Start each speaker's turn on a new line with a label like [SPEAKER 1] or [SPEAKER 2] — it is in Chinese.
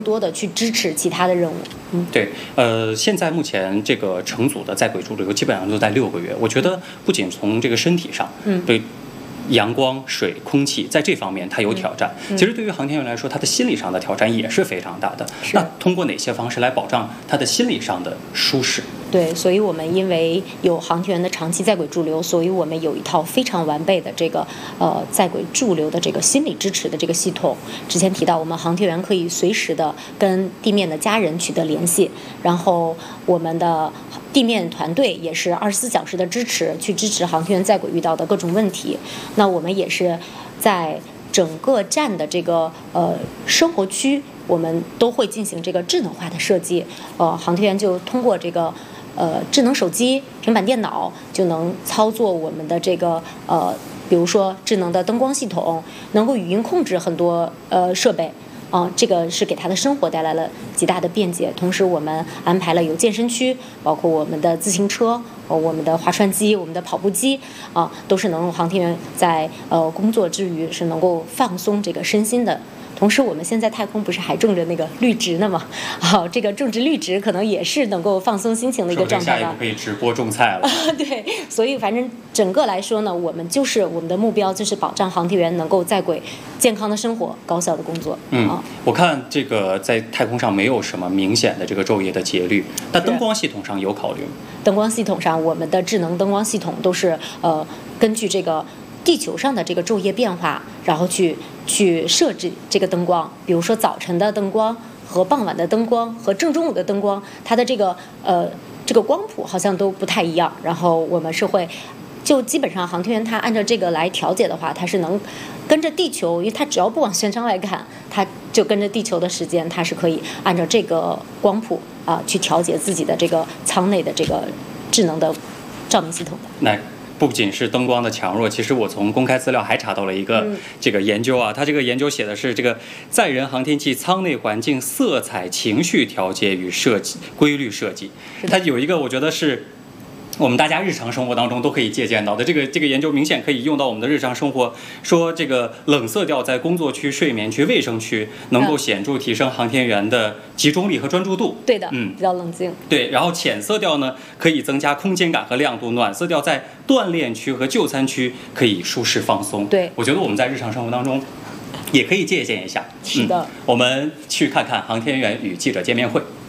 [SPEAKER 1] 多的去支持其他的任务。
[SPEAKER 2] 对，现在目前这个乘组的在轨驻留基本上都在6个月。我觉得不仅从这个身体上，对阳光、水、空气在这方面它有挑战，其实对于航天员来说，他的心理上的挑战也是非常大的。那通过哪些方式来保障他的心理上的舒适？
[SPEAKER 1] 对，所以我们因为有航天员的长期在轨驻留，所以我们有一套非常完备的这个在轨驻留的这个心理支持的这个系统。之前提到，我们航天员可以随时的跟地面的家人取得联系，然后我们的地面团队也是24小时的支持，去支持航天员在轨遇到的各种问题。那我们也是在整个站的这个生活区，我们都会进行这个智能化的设计。航天员就通过这个智能手机、平板电脑就能操作我们的这个比如说智能的灯光系统，能够语音控制很多设备。这个是给他的生活带来了极大的便捷。同时，我们安排了有健身区，包括我们的自行车、我们的划船机、我们的跑步机，都是能让航天员在工作之余是能够放松这个身心的。同时，我们现在太空不是还种着那个绿植呢吗？这个种植绿植可能也是能够放松心情的一个状态吧。
[SPEAKER 2] 下一步可以直播种菜了。
[SPEAKER 1] 对，所以反正整个来说呢，我们的目标就是保障航天员能够在轨健康的生活、高效的工作。
[SPEAKER 2] 我看这个在太空上没有什么明显的这个昼夜的节律，那灯光系统上有考虑吗？
[SPEAKER 1] 灯光系统上，我们的智能灯光系统都是根据这个地球上的这个昼夜变化，然后去设置这个灯光。比如说早晨的灯光和傍晚的灯光和正中午的灯光，它的这个光谱好像都不太一样。然后我们是会就基本上航天员他按照这个来调节的话，他是能跟着地球，因为他只要不往舷窗外看，他就跟着地球的时间，他是可以按照这个光谱去调节自己的这个舱内的这个智能的照明系统的。
[SPEAKER 2] 那不仅是灯光的强弱，其实我从公开资料还查到了一个这个研究它这个研究写的是这个载人航天器舱内环境色彩情绪调节与设计规律设计。它有一个我觉得是我们大家日常生活当中都可以借鉴到的，这个研究明显可以用到我们的日常生活。说这个冷色调在工作区、睡眠区、卫生区能够显著提升航天员的集中力和专注度。
[SPEAKER 1] 对的，比较冷静。
[SPEAKER 2] 对，然后浅色调呢可以增加空间感和亮度，暖色调在锻炼区和就餐区可以舒适放松。
[SPEAKER 1] 对，
[SPEAKER 2] 我觉得我们在日常生活当中也可以借鉴一下。
[SPEAKER 1] 是的，
[SPEAKER 2] 我们去看看航天员与记者见面会。